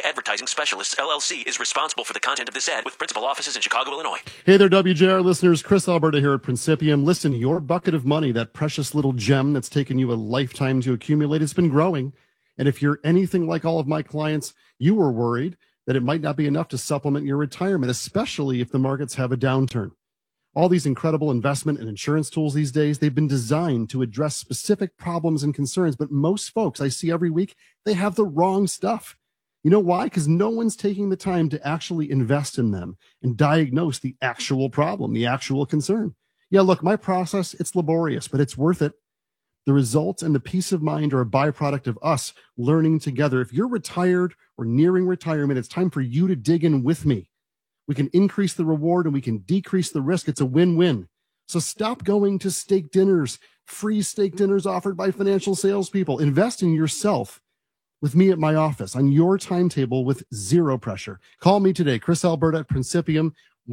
Advertising Specialists, LLC is responsible for the content of this ad with principal offices in Chicago, Illinois. Hey there, WJR listeners. Chris Alberta here at Principium. Listen, your bucket of money, that precious little gem that's taken you a lifetime to accumulate, has been growing. And if you're anything like all of my clients, you were worried that it might not be enough to supplement your retirement, especially if the markets have a downturn. All these incredible investment and insurance tools these days, they've been designed to address specific problems and concerns. But most folks I see every week, they have the wrong stuff. You know why? Because no one's taking the time to actually invest in them and diagnose the actual problem, the actual concern. Yeah, look, my process, it's laborious, but it's worth it. The results and the peace of mind are a byproduct of us learning together. If you're retired or nearing retirement, it's time for you to dig in with me. We can increase the reward and we can decrease the risk. It's a win-win. So stop going to steak dinners, free steak dinners offered by financial salespeople. Invest in yourself with me at my office on your timetable with zero pressure. Call me today, Chris Alberta at Principium,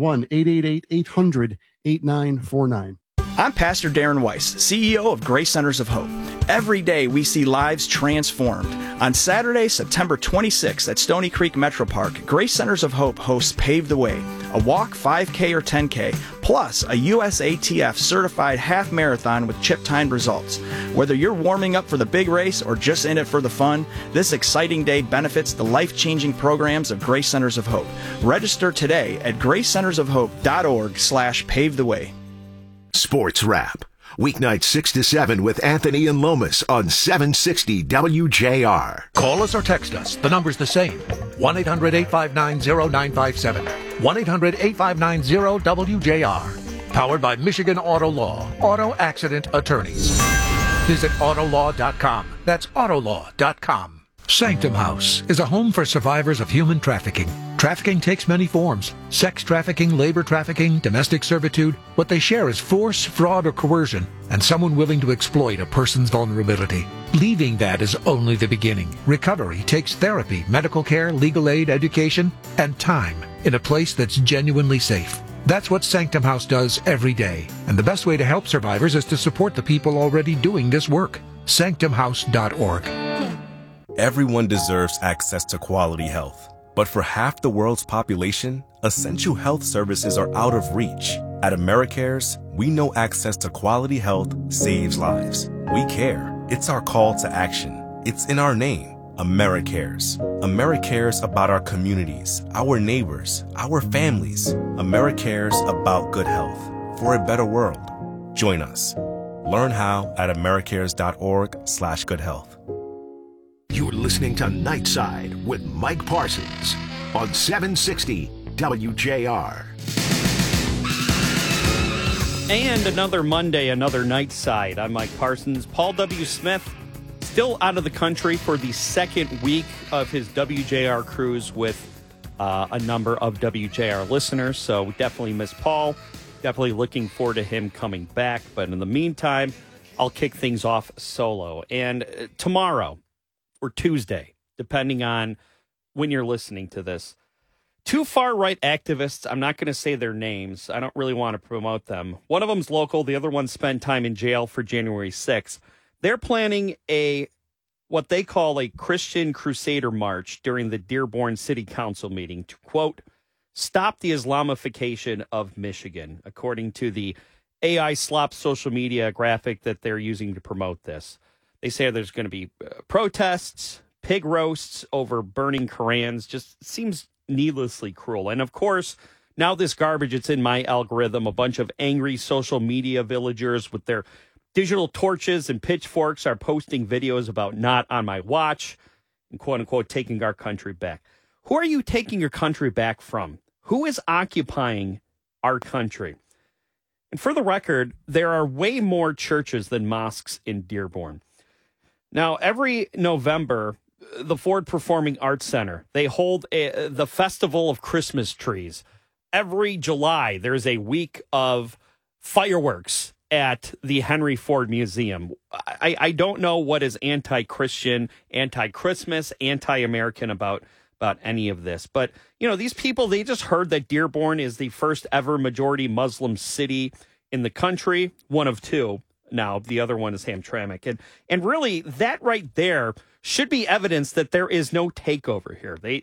1-888-800-8949. I'm Pastor Darren Weiss, CEO of Grace Centers of Hope. Every day we see lives transformed. On Saturday, September 26th at Stony Creek Metro Park, Grace Centers of Hope hosts Pave the Way, a walk, 5K or 10K, plus a USATF certified half marathon with chip-timed results. Whether you're warming up for the big race or just in it for the fun, this exciting day benefits the life-changing programs of Grace Centers of Hope. Register today at gracecentersofhope.org/pavetheway. Sports Wrap. Weeknight 6 to 7 with Anthony and Lomas on 760 WJR. Call us or text us. The number's the same. 1-800-859-0957. 1-800-859-0WJR. Powered by Michigan Auto Law. Auto Accident Attorneys. Visit autolaw.com. That's autolaw.com. Sanctum House is a home for survivors of human trafficking. Trafficking takes many forms. Sex trafficking, labor trafficking, domestic servitude. What they share is force, fraud, or coercion, and someone willing to exploit a person's vulnerability. Leaving that is only the beginning. Recovery takes therapy, medical care, legal aid, education, and time in a place that's genuinely safe. That's what Sanctum House does every day. And the best way to help survivors is to support the people already doing this work. sanctumhouse.org. Everyone deserves access to quality health. But for half the world's population, essential health services are out of reach. At AmeriCares, we know access to quality health saves lives. We care. It's our call to action. It's in our name, AmeriCares. AmeriCares about our communities, our neighbors, our families. AmeriCares about good health for a better world. Join us. Learn how at americares.org/goodhealth. You're listening to Nightside with Mike Parsons on 760 WJR. And another Monday, another Nightside. I'm Mike Parsons. Paul W. Smith still out of the country for the second week of his WJR cruise with a number of WJR listeners. So we definitely miss Paul. Definitely looking forward to him coming back. But in the meantime, I'll kick things off solo. And tomorrow, or Tuesday, depending on when you're listening to this, two far-right activists, I'm not going to say their names. I don't really want to promote them. One of them's local. The other one spent time in jail for January 6th. They're planning what they call a Christian Crusader March during the Dearborn City Council meeting to, quote, stop the Islamification of Michigan, according to the AI Slop social media graphic that they're using to promote this. They say there's going to be protests, pig roasts over burning Korans. Just seems needlessly cruel. And of course, now this garbage, it's in my algorithm. A bunch of angry social media villagers with their digital torches and pitchforks are posting videos about not on my watch and quote unquote taking our country back. Who are you taking your country back from? Who is occupying our country? And for the record, there are way more churches than mosques in Dearborn. Now, every November, the Ford Performing Arts Center, they hold the Festival of Christmas Trees. Every July, there's a week of fireworks at the Henry Ford Museum. I don't know what is anti-Christian, anti-Christmas, anti-American about any of this. But, you know, these people, they just heard that Dearborn is the first ever majority Muslim city in the country, one of two. Now, the other one is Hamtramck. And really, that right there should be evidence that there is no takeover here.